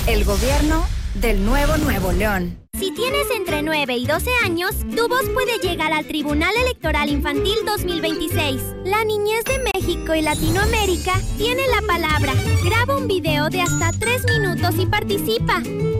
El gobierno del Nuevo León. Si tienes entre 9 y 12 años, tu voz puede llegar al Tribunal Electoral Infantil 2026. La niñez de México y Latinoamérica tiene la palabra. Graba un video de hasta 3 minutos y participa.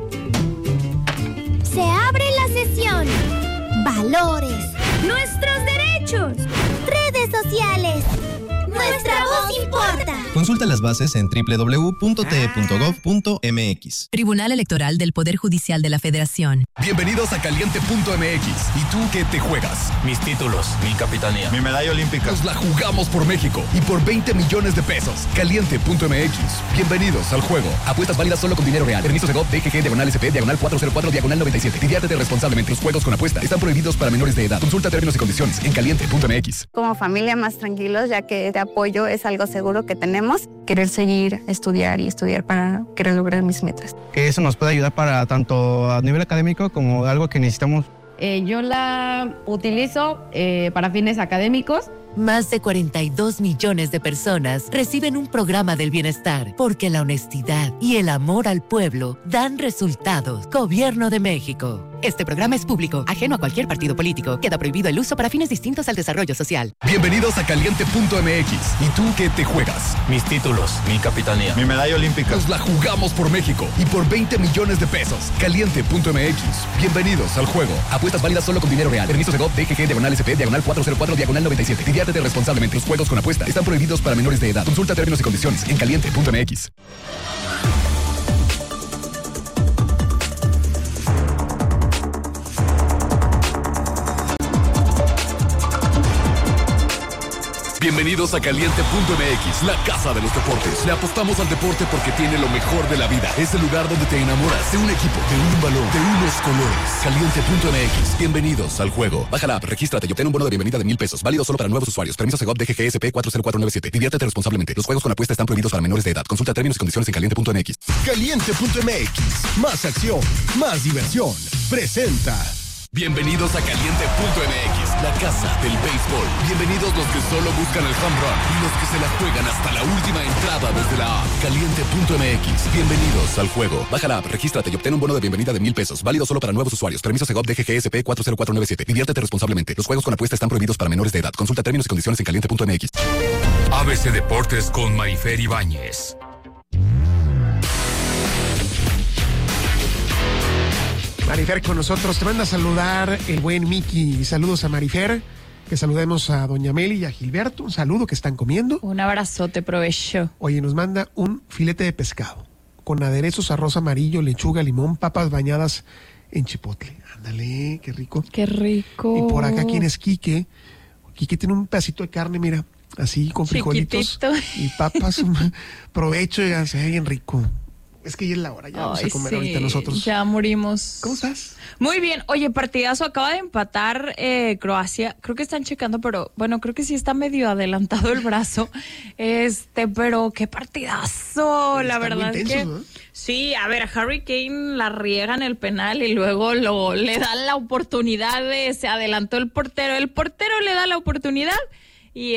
Se abre la sesión. Valores. Nuestros derechos. Redes sociales. Nuestra voz importa. Consulta las bases en www.te.gov.mx. Tribunal Electoral del Poder Judicial de la Federación. Bienvenidos a Caliente.mx. ¿Y tú qué te juegas? Mis títulos, mi capitanía, mi medalla olímpica. Nos la jugamos por México y por 20 millones de pesos. Caliente.mx. Bienvenidos al juego. Apuestas válidas solo con dinero real. Permiso Segov, DGG, /SP, /404, /97. Diviértete responsablemente. Los juegos con apuesta están prohibidos para menores de edad. Consulta términos y condiciones en Caliente.mx. Como familia más tranquilos, ya que este apoyo es algo seguro que tenemos. Querer seguir, estudiar para querer lograr mis metas. Que eso nos puede ayudar para tanto a nivel académico como algo que necesitamos. Yo la utilizo para fines académicos. Más de 42 millones de personas reciben un programa del bienestar porque la honestidad y el amor al pueblo dan resultados. Gobierno de México. Este programa es público, ajeno a cualquier partido político. Queda prohibido el uso para fines distintos al desarrollo social. Bienvenidos a Caliente.mx. ¿Y tú qué te juegas? Mis títulos, mi capitanía, mi medalla olímpica. Nos la jugamos por México y por 20 millones de pesos. Caliente.mx. Bienvenidos al juego. Apuestas válidas solo con dinero real. Permiso Segov, DGG, /SP, /404, /97. Diviértete responsablemente. Los juegos con apuesta están prohibidos para menores de edad. Consulta términos y condiciones en Caliente.mx. Bienvenidos a Caliente.mx, la casa de los deportes. Le apostamos al deporte porque tiene lo mejor de la vida. Es el lugar donde te enamoras de un equipo, de un balón, de unos colores. Caliente.mx. Bienvenidos al juego. Baja la app, regístrate y obtén un bono de bienvenida de 1,000 pesos. Válido solo para nuevos usuarios. Permiso Segov, DGGSP 40497. Diviértete responsablemente. Los juegos con apuesta están prohibidos para menores de edad. Consulta términos y condiciones en Caliente.mx. Caliente.mx. Más acción, más diversión. Presenta. Bienvenidos a Caliente.mx, la casa del béisbol. Bienvenidos los que solo buscan el home run y los que se la juegan hasta la última entrada desde la app. Caliente.mx. Bienvenidos al juego. Baja la app, regístrate y obtén un bono de bienvenida de 1,000 pesos. Válido solo para nuevos usuarios. Permiso Segov, DGGSP 40497. Diviértete responsablemente. Los juegos con apuesta están prohibidos para menores de edad. Consulta términos y condiciones en Caliente.mx. ABC Deportes con Marifer Ibáñez. Marifer con nosotros, te manda a saludar el buen Miki. Saludos a Marifer, que saludemos a doña Meli y a Gilberto. Un saludo, que están comiendo. Un abrazote, provecho. Oye, nos manda un filete de pescado con aderezos, arroz amarillo, lechuga, limón, papas bañadas en chipotle. Ándale, qué rico. Qué rico. Y por acá, ¿quién es Quique? Quique tiene un pedacito de carne, mira, así con frijolitos y papas. Provecho, ya se ve bien rico. Es que ya es la hora, ya vamos a comer ahorita nosotros. Ya morimos. ¿Cómo estás? Muy bien. Oye, partidazo, acaba de empatar Croacia. Creo que están checando, pero bueno, creo que sí está medio adelantado el brazo. Pero qué partidazo, la verdad es que... ¿no? Sí, a ver, a Harry Kane la riega en el penal y luego le dan la oportunidad se adelantó el portero le da la oportunidad y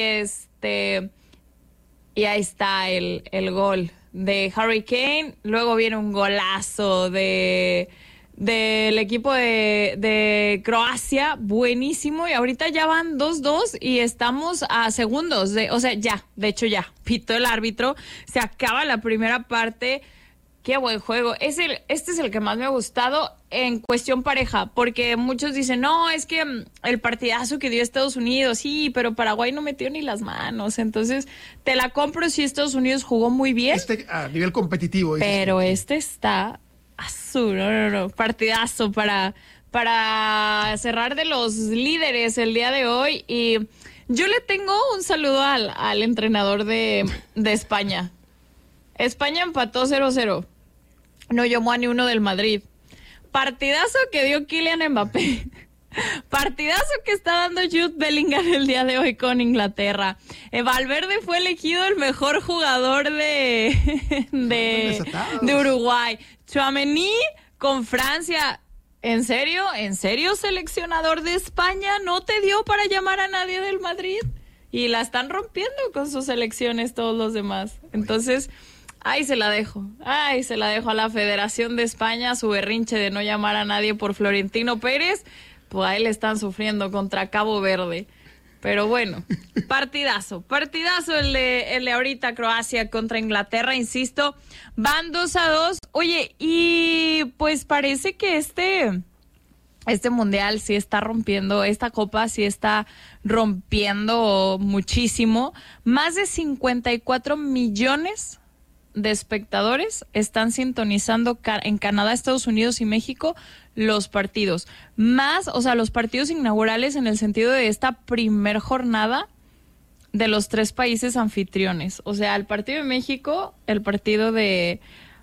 y ahí está el gol de Harry Kane. Luego viene un golazo del equipo de Croacia, buenísimo, y ahorita ya van 2-2 y estamos a segundos de hecho ya pitó el árbitro, se acaba la primera parte. Qué buen juego. Este es el que más me ha gustado en cuestión pareja, porque muchos dicen, no, es que el partidazo que dio Estados Unidos, sí, pero Paraguay no metió ni las manos. Entonces, te la compro si Estados Unidos jugó muy bien. A nivel competitivo. Pero está azul, no. Partidazo para cerrar de los líderes el día de hoy. Y yo le tengo un saludo al entrenador de España. España empató 0-0. No llamó a ni uno del Madrid. Partidazo que dio Kylian Mbappé. Partidazo que está dando Jude Bellingham el día de hoy con Inglaterra. Valverde fue elegido el mejor jugador de Uruguay. Tchouaméni con Francia. ¿En serio, seleccionador de España? ¿No te dio para llamar a nadie del Madrid? Y la están rompiendo con sus selecciones todos los demás. Entonces... Ahí se la dejo a la Federación de España, su berrinche de no llamar a nadie por Florentino Pérez, pues ahí le están sufriendo contra Cabo Verde. Pero bueno, partidazo el de ahorita Croacia contra Inglaterra, insisto, van 2-2. Oye, y pues parece que este mundial sí está rompiendo, esta copa sí está rompiendo muchísimo. Más de 54 millones de espectadores están sintonizando en Canadá, Estados Unidos y México los partidos. Más, o sea, los partidos inaugurales en el sentido de esta primer jornada de los 3 países anfitriones. O sea, el partido de México, el partido de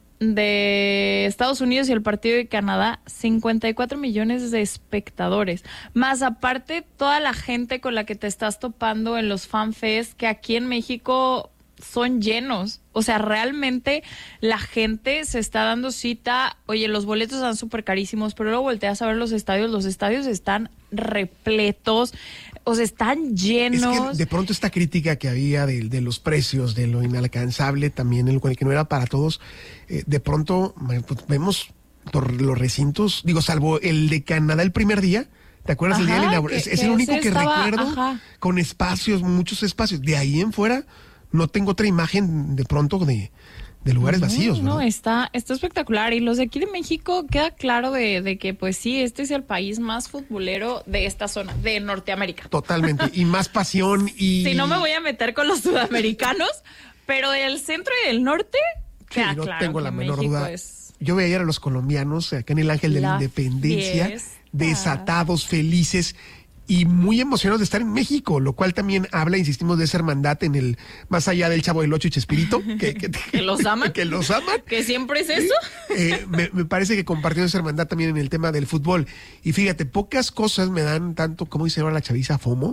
Estados Unidos y el partido de Canadá, 54 millones de espectadores. Más aparte, toda la gente con la que te estás topando en los FanFest, que aquí en México son llenos. O sea, realmente la gente se está dando cita. Oye, los boletos están súper carísimos, pero luego volteas a ver los estadios están repletos, o sea, están llenos. Es que de pronto esta crítica que había de los precios, de lo inalcanzable también, que no era para todos, de pronto pues, vemos los recintos, digo, salvo el de Canadá el primer día. ¿Te acuerdas del día de la inauguración? Es el único que recuerdo con espacios, muchos espacios. De ahí en fuera no tengo otra imagen de pronto de lugares vacíos. No, está espectacular. Y los de aquí de México queda claro de que pues sí, este es el país más futbolero de esta zona, de Norteamérica. Totalmente. Y más pasión y... Si no me voy a meter con los sudamericanos, pero del centro y del norte, queda no claro tengo que la menor México duda. es... Yo veía a los colombianos acá en el Ángel de la Independencia, fiesta. Desatados, felices y muy emocionados de estar en México, lo cual también habla, insistimos, de esa hermandad en el más allá del Chavo del Ocho y Chespirito, que los aman, que los aman, que siempre es eso. Me parece que compartió esa hermandad también en el tema del fútbol. Y fíjate, pocas cosas me dan tanto, como dice ahora la chaviza, FOMO.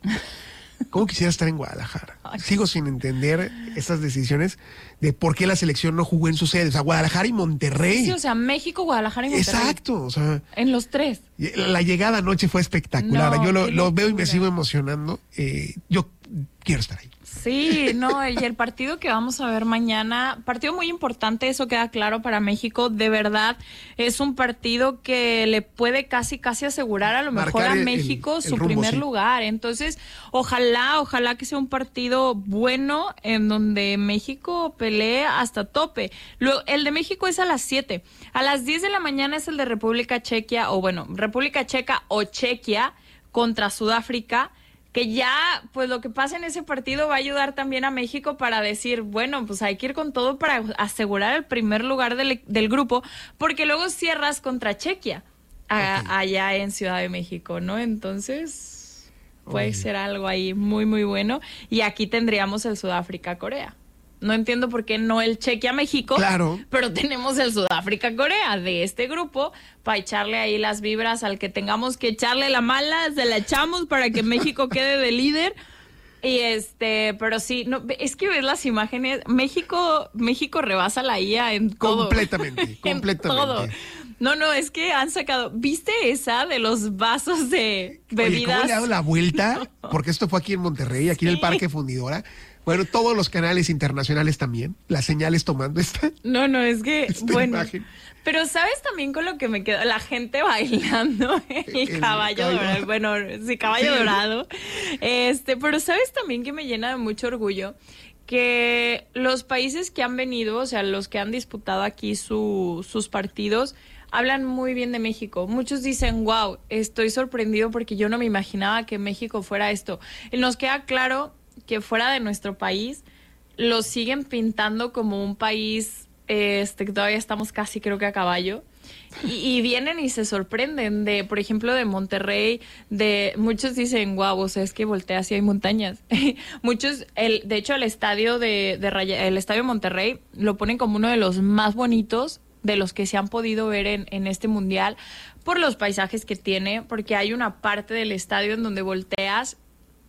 ¿Cómo quisiera estar en Guadalajara? Sigo sin entender estas decisiones de por qué la selección no jugó en sus sedes. O sea, Guadalajara y Monterrey. Sí, o sea, México, Guadalajara y Monterrey. Exacto, o sea. En los 3. La llegada anoche fue espectacular. No, yo lo veo y me sigo emocionando. Yo quiero estar ahí. Sí, no, y el partido que vamos a ver mañana, partido muy importante, eso queda claro para México, de verdad, es un partido que le puede casi asegurar a lo mejor a México su rumbo, primer lugar. Entonces, ojalá que sea un partido bueno en donde México pelee hasta tope. Luego, el de México es a las 7. A las 10 de la mañana es el de República Checa o Chequia contra Sudáfrica, que ya, pues lo que pasa en ese partido va a ayudar también a México para decir, bueno, pues hay que ir con todo para asegurar el primer lugar del grupo, porque luego cierras contra Chequia, allá en Ciudad de México, ¿no? Entonces, puede ser algo ahí muy, muy bueno. Y aquí tendríamos el Sudáfrica-Corea. No entiendo por qué no el Chequia-México, claro, pero tenemos el Sudáfrica-Corea de este grupo para echarle ahí las vibras al que tengamos que echarle la mala, se la echamos para que México quede de líder. Y pero sí, no, es que ves las imágenes, México rebasa la IA en todo. Completamente. En todo. No, es que han sacado, ¿viste esa de los vasos de bebidas? Oye, ¿cómo le ha dado la vuelta? Porque esto fue aquí en Monterrey, aquí en el Parque Fundidora. Bueno, todos los canales internacionales también, las señales tomando esta. No, es que, bueno, imagen. Pero ¿sabes también con lo que me quedó? La gente bailando el caballo dorado. Bueno, sí, caballo dorado. Pero ¿sabes también que me llena de mucho orgullo? Que los países que han venido, o sea, los que han disputado aquí sus partidos, hablan muy bien de México. Muchos dicen, wow, estoy sorprendido porque yo no me imaginaba que México fuera esto. Y nos queda claro que fuera de nuestro país lo siguen pintando como un país que todavía estamos casi creo que a caballo y vienen y se sorprenden de, por ejemplo, de Monterrey, muchos dicen, wow, o sea, es que volteas y hay montañas. Muchos, de hecho, el estadio el estadio Monterrey lo ponen como uno de los más bonitos de los que se han podido ver en este mundial por los paisajes que tiene, porque hay una parte del estadio en donde volteas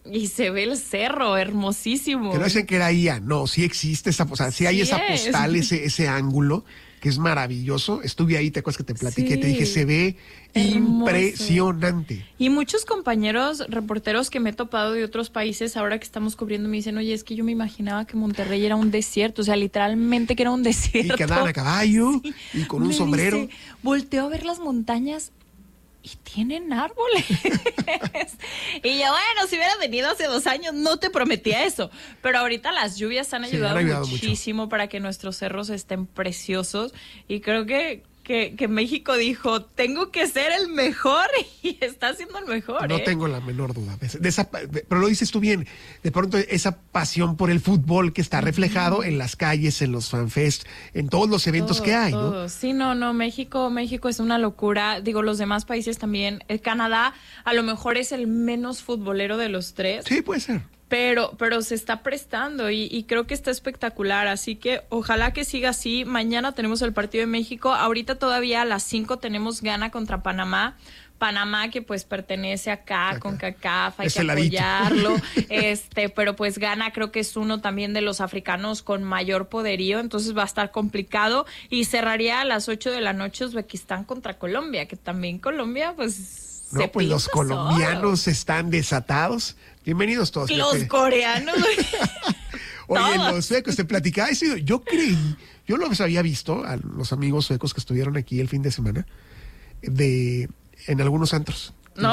y se ve el cerro, hermosísimo. Que no dicen que era IA, no, sí existe esa, o sea, sí hay esa postal, ese ángulo, que es maravilloso. Estuve ahí, te acuerdas que te platiqué, te dije, se ve impresionante. Y muchos compañeros reporteros que me he topado de otros países, ahora que estamos cubriendo, me dicen, oye, es que yo me imaginaba que Monterrey era un desierto, o sea, literalmente que era un desierto. Y que andaban a caballo, y con un sombrero. Dice, volteo a ver las montañas y tienen árboles. Y yo, bueno, si hubiera venido hace 2 años, no te prometía eso. Pero ahorita las lluvias han ayudado muchísimo para que nuestros cerros estén preciosos. Y creo que México dijo, tengo que ser el mejor, y está siendo el mejor. No tengo la menor duda. Pero lo dices tú bien, de pronto esa pasión por el fútbol que está reflejado en las calles, en los fanfest, en todos los eventos que hay, ¿no? Sí, no, México es una locura. Digo, los demás países también. Canadá a lo mejor es el menos futbolero de los 3. Sí, puede ser. Pero se está prestando y creo que está espectacular, así que ojalá que siga así. Mañana tenemos el partido de México, ahorita todavía a las 5 tenemos Ghana contra Panamá, que pues pertenece acá con CONCACAF, hay que apoyarlo, pero pues Ghana creo que es uno también de los africanos con mayor poderío, entonces va a estar complicado, y cerraría a las 8 de la noche Uzbekistán contra Colombia, que también Colombia pues... No, pues los colombianos están desatados. Bienvenidos todos. Los coreanos. Oye, los suecos, te platicaba, yo los había visto a los amigos suecos que estuvieron aquí el fin de semana, en algunos antros.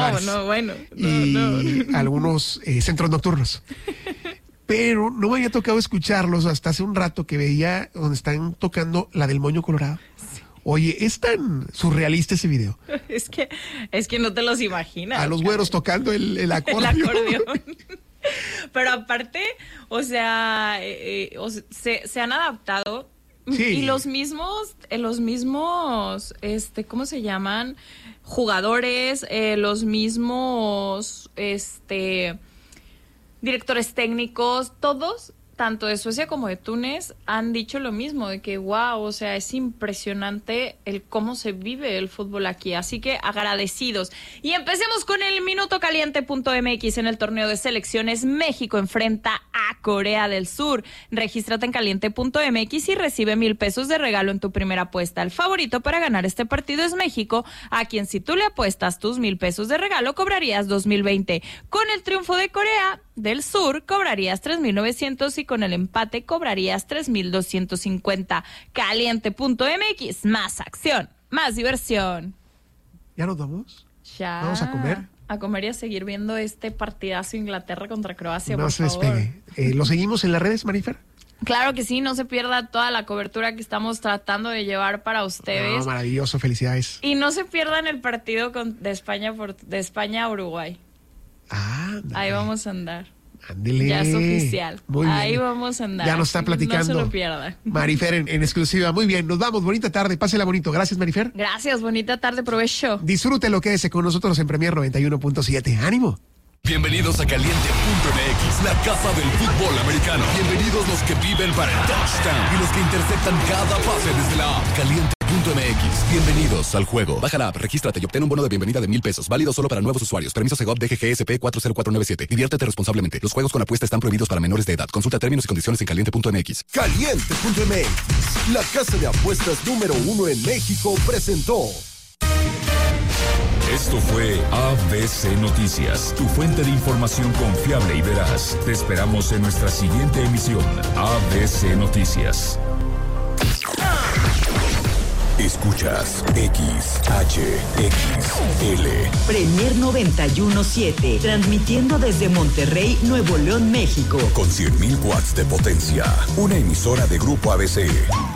Y algunos centros nocturnos. Pero no me había tocado escucharlos hasta hace un rato que veía donde están tocando la del Moño Colorado. Sí. Oye, es tan surrealista ese video. Es que no te los imaginas. A los güeros tocando el acordeón. El acordeón. Pero aparte, o sea, se han adaptado. Sí. Y los mismos, ¿cómo se llaman? Jugadores, los mismos, directores técnicos, todos, tanto de Suecia como de Túnez, han dicho lo mismo, de que wow, o sea, es impresionante el cómo se vive el fútbol aquí, así que agradecidos. Y empecemos con el minutocaliente.mx. En el torneo de selecciones, México enfrenta a Corea del Sur. Regístrate en caliente.mx y recibe 1,000 pesos de regalo en tu primera apuesta. El favorito para ganar este partido es México, a quien si tú le apuestas tus 1,000 pesos de regalo, cobrarías 2,020. Con el triunfo de Corea del Sur, cobrarías 3,900 y con el empate cobrarías 3,250. Caliente.mx, más acción, más diversión. ¿Ya nos vamos? Ya. ¿Vamos a comer? A comer y a seguir viendo este partidazo Inglaterra contra Croacia, no por se favor. Despegue. ¿Lo seguimos en las redes, Marifer? Claro que sí, no se pierda toda la cobertura que estamos tratando de llevar para ustedes. No, maravilloso, felicidades. Y no se pierdan el partido de España a Uruguay. Ahí vamos a andar. Ándele. Ya es oficial. Muy bien. Ahí vamos a andar. Ya nos está platicando. No se lo pierda. Marifer en exclusiva. Muy bien, nos vamos. Bonita tarde. Pásela bonito. Gracias, Marifer. Gracias, bonita tarde. Provecho. Disfrútelo, quédese con nosotros en Premier 91.7. ¡Ánimo! Bienvenidos a Caliente.mx, la casa del fútbol americano. Bienvenidos los que viven para el touchdown y los que interceptan cada pase desde la app. Caliente.mx. Bienvenidos al juego. Baja la app, regístrate y obtén un bono de bienvenida de 1,000 pesos. Válido solo para nuevos usuarios. Permiso Segov DGGSP 40497. Diviértete responsablemente. Los juegos con apuesta están prohibidos para menores de edad. Consulta términos y condiciones en Caliente.mx. Caliente.mx, la casa de apuestas número 1 en México, presentó. Esto fue ABC Noticias, tu fuente de información confiable y veraz. Te esperamos en nuestra siguiente emisión, ABC Noticias. Escuchas XHXL. Premier 91.7, transmitiendo desde Monterrey, Nuevo León, México. Con 100,000 watts de potencia. Una emisora de Grupo ABC.